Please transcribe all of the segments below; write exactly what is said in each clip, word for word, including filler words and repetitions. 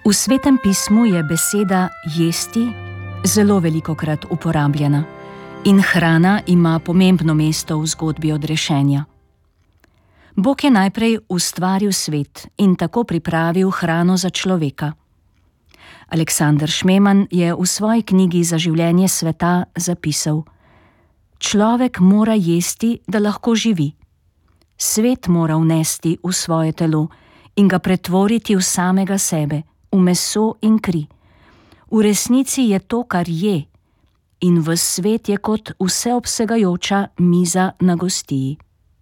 V Svetem pismu je beseda jesti zelo velikokrat uporabljena in hrana ima pomembno mesto v zgodbi odrešenja. Bog je najprej ustvaril svet in tako pripravil hrano za človeka. Aleksander Šmeman je v svoji knjigi Za življenje sveta zapisal: Človek mora jesti, da lahko živi. Svet mora vnesti v svoje telo in ga pretvoriti v samega sebe, v meso in kri. V resnici je to, kar je, in ves svet je kot vseobsegajoča miza na gostiji.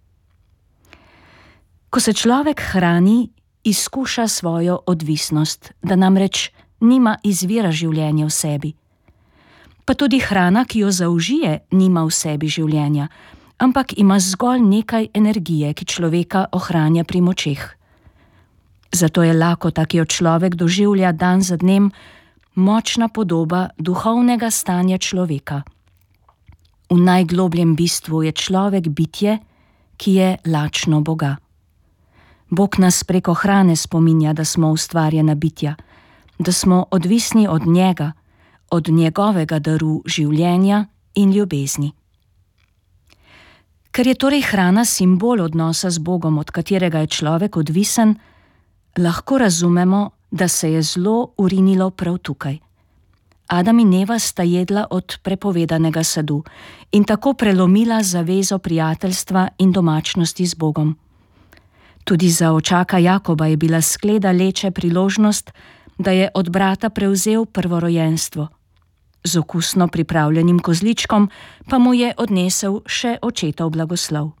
Ko se človek hrani, izkuša svojo odvisnost, da namreč nima izvira življenja v sebi. Pa tudi hrana, ki jo zaužije, nima v sebi življenja, ampak ima zgolj nekaj energije, ki človeka ohranja pri močeh. Zato je lakota, ki jo človek doživlja dan za dnem, močna podoba duhovnega stanja človeka. V najglobljem bistvu je človek bitje, ki je lačno Boga. Bog nas preko hrane spominja, da smo ustvarjena bitja, da smo odvisni od njega, od njegovega daru življenja in ljubezni. Ker je torej hrana simbol odnosa z Bogom, od katerega je človek odvisen, lahko razumemo, da se je zlo urinilo prav tukaj. Adam in Eva sta jedla od prepovedanega sadu in tako prelomila zavezo prijateljstva in domačnosti z Bogom. Tudi za očaka Jakoba je bila skleda leče priložnost, da je od brata prevzel prvorojenstvo. Z okusno pripravljenim kozličkom pa mu je odnesel še očetov blagoslov.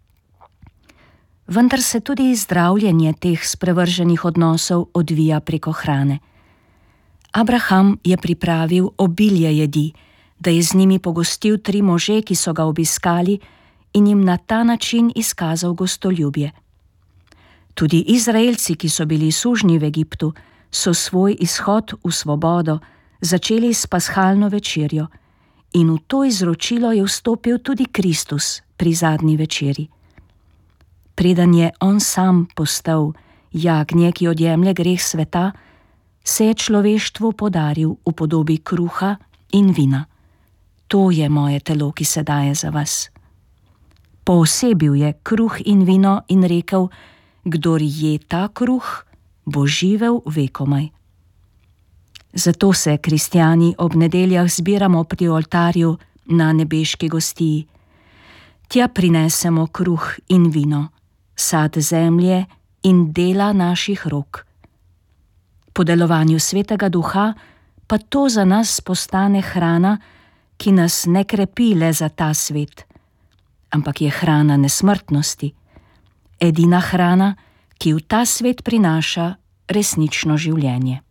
Vendar se tudi zdravljenje teh sprevrženih odnosov odvija preko hrane. Abraham je pripravil obilje jedi, da je z njimi pogostil tri može, ki so ga obiskali, in jim na ta način izkazal gostoljubje. Tudi Izraelci, ki so bili sužnji v Egiptu, so svoj izhod v svobodo začeli s pashalno večerjo in v to izročilo je vstopil tudi Kristus pri zadnji večeri. Preden je on sam postal jagnje, ki odjemlje greh sveta, se je človeštvu podaril v podobi kruha in vina. To je moje telo, ki se daje za vas. Poosebil je kruh in vino in rekel: Kdor je ta kruh, bo živel vekomaj. Zato se kristjani ob nedeljah zbiramo pri oltarju na nebeški gostiji. Tja prinesemo kruh in vino, sad zemlje in dela naših rok. Po delovanju Svetega Duha pa to za nas postane hrana, ki nas ne krepi le za ta svet, ampak je hrana nesmrtnosti, edina hrana, ki v ta svet prinaša resnično življenje.